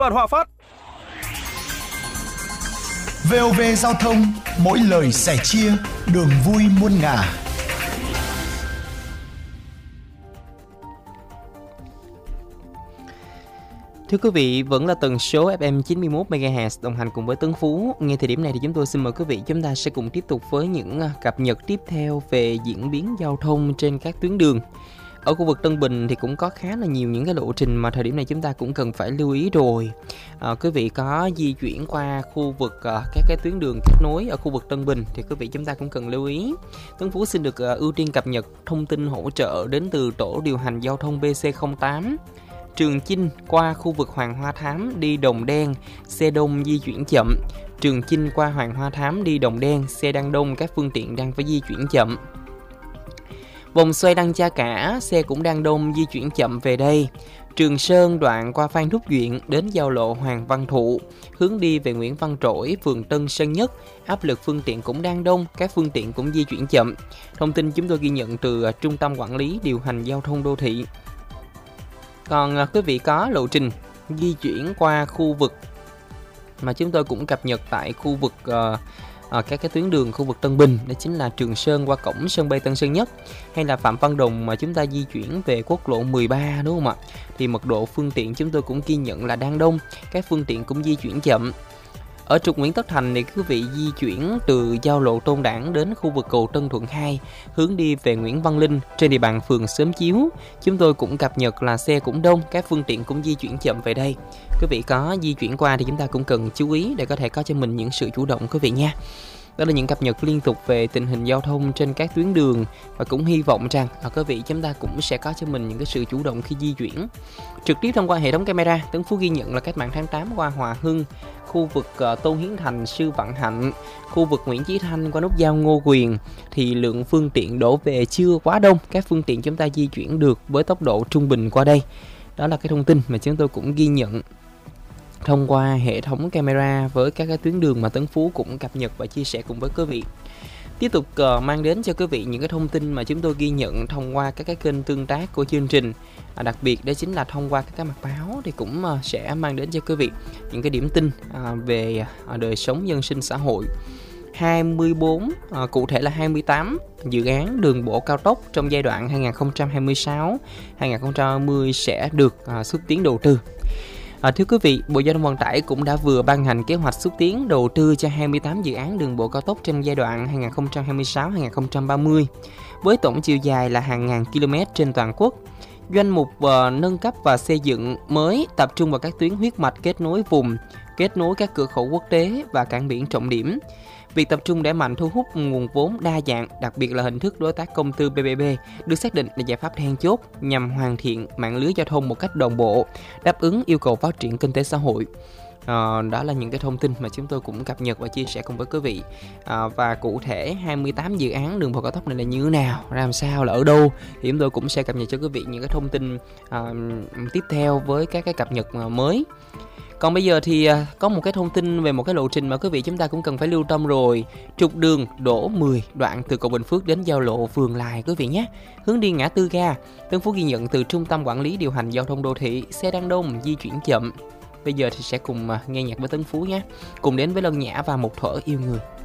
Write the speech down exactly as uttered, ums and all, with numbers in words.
Loạt Hòa Phát. vê o vê Giao thông, mỗi lời sẻ chia, đường vui muôn ngả. Thưa quý vị, vẫn là tần số ép em chín mươi mốt mê ga héc đồng hành cùng với Tấn Phú. Ngay thời điểm này thì chúng tôi xin mời quý vị chúng ta sẽ cùng tiếp tục với những cập nhật tiếp theo về diễn biến giao thông trên các tuyến đường. Ở khu vực Tân Bình thì cũng có khá là nhiều những cái lộ trình mà thời điểm này chúng ta cũng cần phải lưu ý rồi. À, quý vị có di chuyển qua khu vực uh, các cái tuyến đường kết nối ở khu vực Tân Bình thì quý vị chúng ta cũng cần lưu ý. Tấn Phú xin được uh, ưu tiên cập nhật thông tin hỗ trợ đến từ tổ điều hành giao thông bê xê không tám. Trường Chinh qua khu vực Hoàng Hoa Thám đi Đồng Đen, xe đông di chuyển chậm. Trường Chinh qua Hoàng Hoa Thám đi Đồng Đen, xe đang đông, các phương tiện đang phải di chuyển chậm. Vòng xoay Đăng Cha Cả, xe cũng đang đông, di chuyển chậm về đây. Trường Sơn đoạn qua Phan Thúc Duyện đến giao lộ Hoàng Văn Thụ, hướng đi về Nguyễn Văn Trỗi, phường Tân Sơn Nhất, áp lực phương tiện cũng đang đông, các phương tiện cũng di chuyển chậm. Thông tin chúng tôi ghi nhận từ Trung tâm Quản lý Điều hành Giao thông Đô thị. Còn quý vị có lộ trình di chuyển qua khu vực mà chúng tôi cũng cập nhật tại khu vực uh, uh, các cái tuyến đường khu vực Tân Bình, đó chính là Trường Sơn qua cổng sân bay Tân Sơn Nhất, hay là Phạm Văn Đồng mà chúng ta di chuyển về quốc lộ mười ba, đúng không ạ? Thì mật độ phương tiện chúng tôi cũng ghi nhận là đang đông, các phương tiện cũng di chuyển chậm. Ở trục Nguyễn Tất Thành thì quý vị di chuyển từ giao lộ Tôn Đản đến khu vực cầu Tân Thuận hai, hướng đi về Nguyễn Văn Linh trên địa bàn phường Xóm Chiếu. Chúng tôi cũng cập nhật là xe cũng đông, các phương tiện cũng di chuyển chậm về đây. Quý vị có di chuyển qua thì chúng ta cũng cần chú ý để có thể có cho mình những sự chủ động quý vị nha. Đó là những cập nhật liên tục về tình hình giao thông trên các tuyến đường, và cũng hy vọng rằng là quý vị chúng ta cũng sẽ có cho mình những cái sự chủ động khi di chuyển. Trực tiếp thông qua hệ thống camera, Tấn Phú ghi nhận là cách mạng tháng tám qua Hòa Hưng, khu vực uh, Tôn Hiến Thành, Sư Vạn Hạnh, khu vực Nguyễn Chí Thanh qua nút giao Ngô Quyền thì lượng phương tiện đổ về chưa quá đông, các phương tiện chúng ta di chuyển được với tốc độ trung bình qua đây. Đó là cái thông tin mà chúng tôi cũng ghi nhận thông qua hệ thống camera với các cái tuyến đường mà Tấn Phú cũng cập nhật và chia sẻ cùng với quý vị. Tiếp tục uh, mang đến cho quý vị những cái thông tin mà chúng tôi ghi nhận thông qua các cái kênh tương tác của chương trình. À, đặc biệt đó chính là thông qua các cái mặt báo thì cũng uh, sẽ mang đến cho quý vị những cái điểm tin uh, về uh, đời sống dân sinh xã hội. hai mươi bốn, uh, cụ thể là hai mươi tám dự án đường bộ cao tốc trong giai đoạn hai nghìn không trăm hai mươi sáu đến hai nghìn không trăm hai mươi sẽ được uh, xúc tiến đầu tư. À, thưa quý vị, Bộ Giao thông Vận tải cũng đã vừa ban hành kế hoạch xúc tiến đầu tư cho hai mươi tám dự án đường bộ cao tốc trong giai đoạn hai nghìn không trăm hai mươi sáu đến hai nghìn không trăm ba mươi, với tổng chiều dài là hàng ngàn km trên toàn quốc. Danh mục uh, nâng cấp và xây dựng mới tập trung vào các tuyến huyết mạch kết nối vùng, kết nối các cửa khẩu quốc tế và cảng biển trọng điểm. Việc tập trung đẩy mạnh thu hút nguồn vốn đa dạng, đặc biệt là hình thức đối tác công tư pê pê pê, được xác định là giải pháp then chốt nhằm hoàn thiện mạng lưới giao thông một cách đồng bộ, đáp ứng yêu cầu phát triển kinh tế xã hội. À, đó là những cái thông tin mà chúng tôi cũng cập nhật và chia sẻ cùng với quý vị. À, và cụ thể hai mươi tám dự án đường bộ cao tốc này là như thế nào, ra làm sao, là ở đâu thì chúng tôi cũng sẽ cập nhật cho quý vị những cái thông tin à, tiếp theo với các cái cập nhật mới. Còn bây giờ thì có một cái thông tin về một cái lộ trình mà quý vị chúng ta cũng cần phải lưu tâm rồi. Trục đường đỗ mười đoạn từ cầu Bình Phước đến giao lộ Vườn Lài quý vị nhé. Hướng đi ngã tư ga. Tấn Phú ghi nhận từ Trung tâm Quản lý Điều hành Giao thông Đô thị, xe đang đông, di chuyển chậm. Bây giờ thì sẽ cùng nghe nhạc với Tấn Phú nhé. Cùng đến với Lân Nhã và Một Thuở Yêu Người.